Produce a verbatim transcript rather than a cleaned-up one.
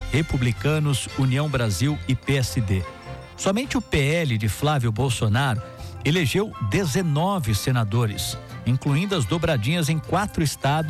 Republicanos, União Brasil e P S D. Somente o P L de Flávio Bolsonaro elegeu dezenove senadores, incluindo as dobradinhas em quatro estados